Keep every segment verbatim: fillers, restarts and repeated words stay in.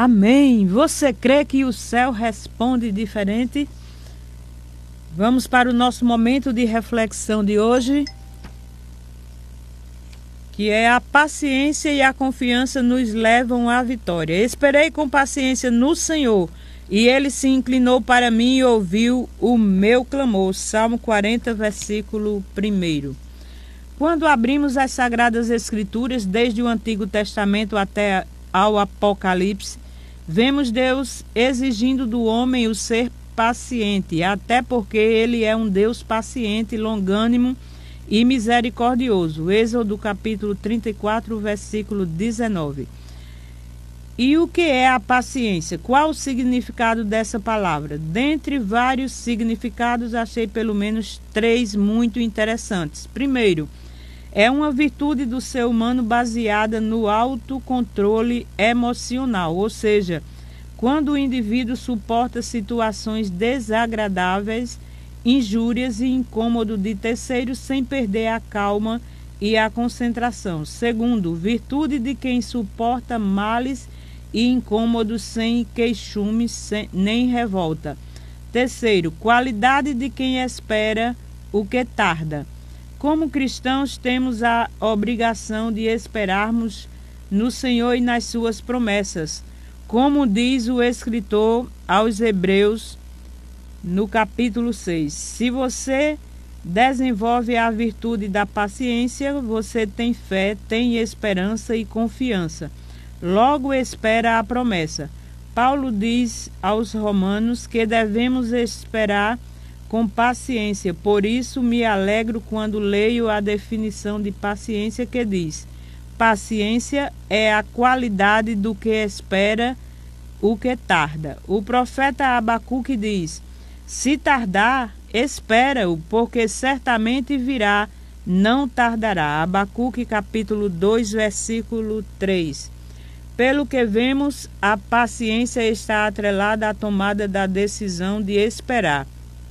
Amém. Você crê que o céu responde diferente? Vamos para o nosso momento de reflexão de hoje, que é: a paciência e a confiança nos levam à vitória. Esperei com paciência no Senhor, e Ele se inclinou para mim e ouviu o meu clamor. Salmo quarenta, versículo primeiro. Quando abrimos as Sagradas Escrituras, desde o Antigo Testamento até ao Apocalipse, vemos Deus exigindo do homem o ser paciente, até porque Ele é um Deus paciente, longânimo e misericordioso. Êxodo capítulo trinta e quatro, versículo dezenove. E o que é a paciência? Qual o significado dessa palavra? Dentre vários significados, achei pelo menos três muito interessantes. Primeiro, é uma virtude do ser humano baseada no autocontrole emocional, ou seja, quando o indivíduo suporta situações desagradáveis, injúrias e incômodo de terceiros sem perder a calma e a concentração. Segundo, virtude de quem suporta males e incômodos sem queixume sem, nem revolta. Terceiro, qualidade de quem espera o que tarda. Como cristãos, temos a obrigação de esperarmos no Senhor e nas suas promessas, como diz o escritor aos Hebreus, no capítulo seis. Se você desenvolve a virtude da paciência, você tem fé, tem esperança e confiança. Logo espera a promessa. Paulo diz aos Romanos que devemos esperar com paciência. Por isso me alegro quando leio a definição de paciência, que diz: paciência é a qualidade do que espera o que tarda. O profeta Abacuque diz: se tardar, espera-o, porque certamente virá, não tardará. Abacuque capítulo dois, versículo três. Pelo que vemos, a paciência está atrelada à tomada da decisão de esperar.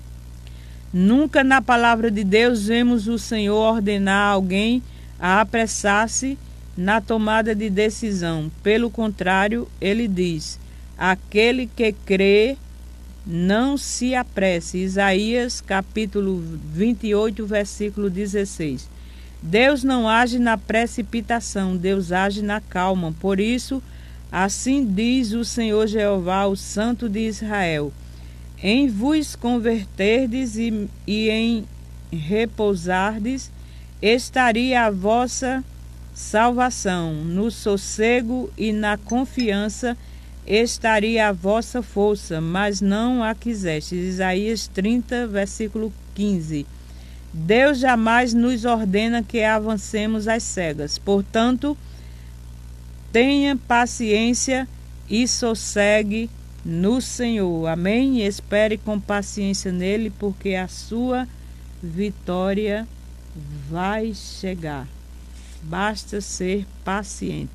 Nunca na palavra de Deus vemos o Senhor ordenar alguém a apressar-se na tomada de decisão. Pelo contrário, ele diz: aquele que crê não se apresse. Isaías capítulo vinte e oito, versículo dezesseis. Deus não age na precipitação, Deus age na calma. Por isso, assim diz o Senhor Jeová, o Santo de Israel: em vos converterdes e, e em repousardes, estaria a vossa salvação. No sossego e na confiança estaria a vossa força, mas não a quisestes. Isaías trinta, versículo quinze. Deus jamais nos ordena que avancemos às cegas. Portanto, tenha paciência e sossegue no Senhor. Amém? E espere com paciência nele, porque a sua vitória vai chegar. Basta ser paciente.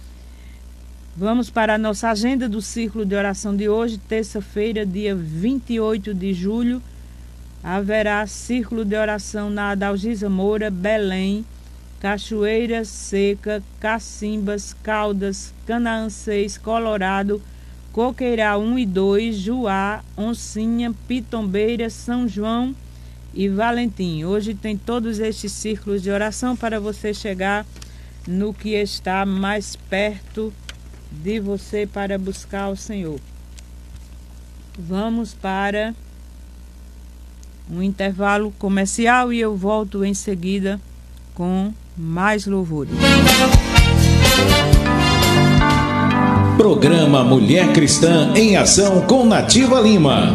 Vamos para a nossa agenda do Círculo de Oração de hoje, terça-feira, dia vinte e oito de julho. Haverá Círculo de Oração na Adalgisa Moura, Belém, Cachoeira Seca, Cacimbas, Caldas, Canaã seis, Colorado, Coqueirá um e dois, Juá, Oncinha, Pitombeira, São João e Valentim. Hoje tem todos estes círculos de oração para você chegar no que está mais perto de você para buscar o Senhor. Vamos para um intervalo comercial e eu volto em seguida com mais louvores. Programa Mulher Cristã em Ação com Nativa Lima.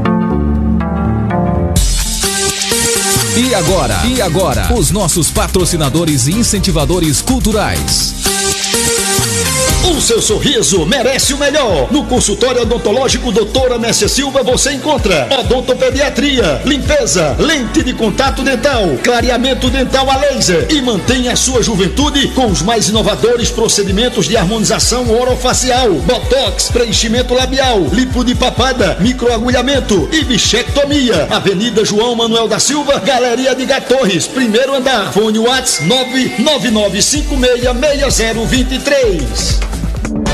E agora? E agora? Os nossos patrocinadores e incentivadores culturais. O seu sorriso merece o melhor. No consultório odontológico doutora Messia Silva você encontra odontopediatria, limpeza, lente de contato dental, clareamento dental a laser e mantenha a sua juventude com os mais inovadores procedimentos de harmonização orofacial, botox, preenchimento labial, lipo de papada, microagulhamento e bichectomia. Avenida João Manuel da Silva, Galeria de Gatorres, primeiro andar. Fone WhatsApp nove nove nove cinco seis seis zero dois três.